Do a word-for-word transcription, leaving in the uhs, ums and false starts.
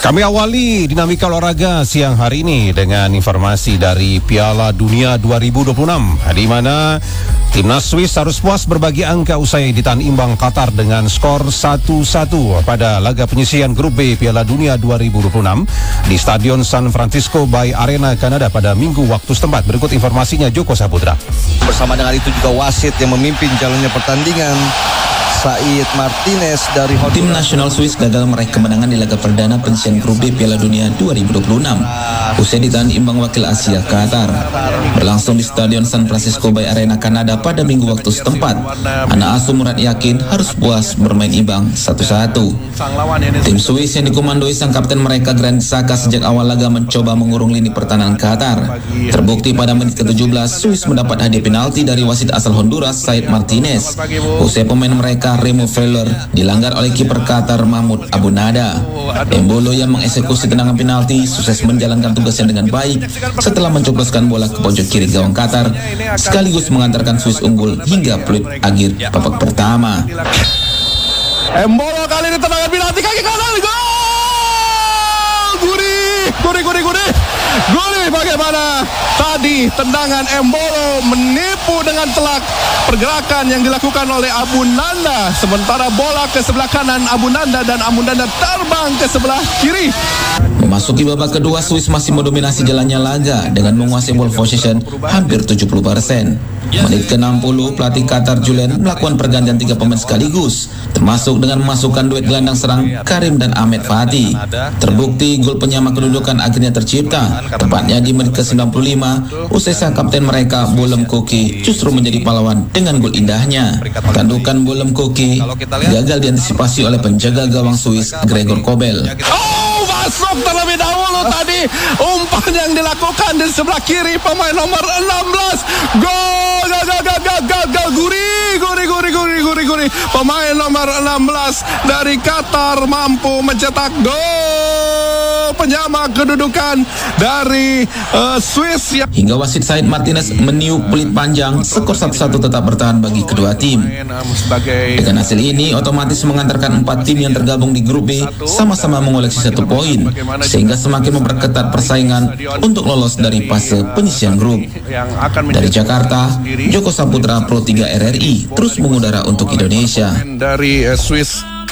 Kami awali dinamika olahraga siang hari ini dengan informasi dari Piala Dunia dua ribu dua puluh enam, di mana timnas Swiss harus puas berbagi angka usai ditahan imbang Qatar dengan skor satu satu pada laga penyisihan grup B Piala Dunia dua ribu dua puluh enam di Stadion San Francisco Bay Arena, Kanada pada Minggu waktu setempat. Berikut informasinya Joko Saputra. Bersama dengan itu juga wasit yang memimpin jalannya pertandingan, Said Martinez dari Honduras. Tim nasional Swiss gagal meraih kemenangan di laga perdana penyisihan grup B Piala Dunia dua ribu dua puluh enam usai ditahan imbang wakil Asia Qatar. Berlangsung di Stadion San Francisco Bay Arena, Kanada pada Minggu waktu setempat. Anak asuh Murad yakin harus puas bermain imbang satu satu. Tim Swiss yang dikomandoi sang kapten mereka Granit Xhaka sejak awal laga mencoba mengurung lini pertahanan Qatar. Terbukti pada menit ke tujuh belas Swiss mendapat hadiah penalti dari wasit asal Honduras Said Martinez usai pemain mereka Remo Freuler dilanggar oleh kiper Qatar Mahmoud Abu Nada. Embolo yang mengeksekusi tendangan penalti sukses menjalankan tugasnya dengan baik setelah mencobloskan bola ke pojok kiri gawang Qatar sekaligus mengantarkan Swiss unggul hingga peluit akhir babak pertama. Embolo kali ini tendangan penalti kaki kanan, gol! Guri, guri, guri, guri. Guri bagaimana tadi tendangan Embolo menipu dengan telak pergerakan yang dilakukan oleh Abu Nanda, sementara bola ke sebelah kanan Abu Nanda dan Abu Nanda terbang ke sebelah kiri. Memasuki babak kedua, Swiss masih mendominasi jalannya laga dengan menguasai ball possession hampir tujuh puluh persen. Menit ke enam puluh, pelatih Qatar Julen melakukan pergantian tiga pemain sekaligus, termasuk dengan memasukkan duet gelandang serang Karim dan Ahmed Fatih. Terbukti gol penyama kedudukan akhirnya tercipta, tepatnya di menit ke sembilan puluh lima, usai sang kapten mereka Bolem Koki justru menjadi pahlawan dengan gol indahnya. Tandukan Bolem Koki gagal diantisipasi oleh penjaga gawang Swiss Gregor Kobel. Oh, masuk terlebih dahulu tadi umpan yang dilakukan di sebelah kiri pemain nomor enam belas. Gol, gol, gol, gol, gol, gol, gol, guri, guri, guri, guri, guri, guri. Pemain nomor enam belas dari Qatar mampu mencetak gol penyama kedudukan dari uh, Swiss. Hingga wasit Said Martinez meniup peluit panjang, skor satu satu tetap bertahan bagi kedua tim. Dengan hasil ini otomatis mengantarkan empat tim yang tergabung di grup B sama-sama mengoleksi satu poin, sehingga semakin memperketat persaingan untuk lolos dari fase penyisihan grup. Dari Jakarta, Joko Saputra Pro tiga R R I terus mengudara untuk Indonesia. Dari uh, Swiss.